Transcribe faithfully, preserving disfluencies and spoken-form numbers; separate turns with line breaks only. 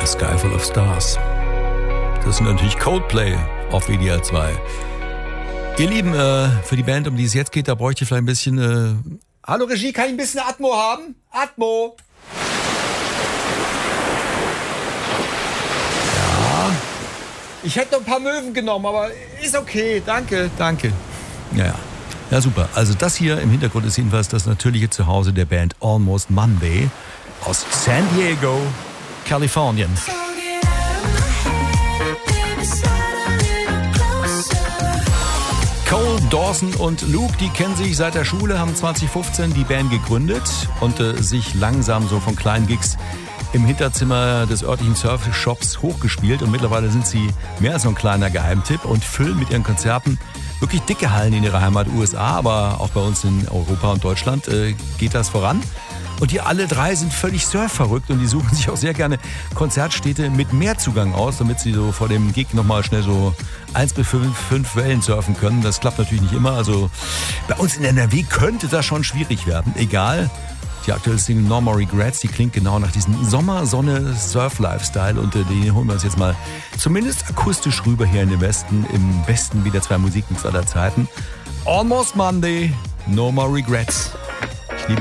A Sky Full of Stars. Das sind natürlich Coldplay auf W D R zwei. Ihr Lieben, äh, für die Band, um die es jetzt geht, da bräuchte ich vielleicht ein bisschen... Äh Hallo Regie, kann ich ein bisschen Atmo haben? Atmo! Ja. Ich hätte noch ein paar Möwen genommen, aber ist okay. Danke, danke. Ja, ja. Ja, super. Also das hier im Hintergrund ist jedenfalls das natürliche Zuhause der Band Almost Monday aus San Diego, Kalifornien. Cole, Dawson und Luke, die kennen sich seit der Schule, haben zwanzig fünfzehn die Band gegründet und äh, sich langsam so von kleinen Gigs im Hinterzimmer des örtlichen Surfshops hochgespielt. Und mittlerweile sind sie mehr als so ein kleiner Geheimtipp und füllen mit ihren Konzerten wirklich dicke Hallen in ihrer Heimat U S A, aber auch bei uns in Europa und Deutschland äh, geht das voran. Und die alle drei sind völlig surfverrückt und die suchen sich auch sehr gerne Konzertstädte mit mehr Zugang aus, damit sie so vor dem Gig nochmal schnell so eins bis fünf Wellen surfen können. Das klappt natürlich nicht immer. Also bei uns in N R W könnte das schon schwierig werden. Egal. Die aktuelle Single No More Regrets, die klingt genau nach diesem Sommer-Sonne-Surf-Lifestyle und äh, den holen wir uns jetzt mal zumindest akustisch rüber hier in den Westen, im besten wieder zwei Musikmix aller Zeiten. Almost Monday, No More Regrets.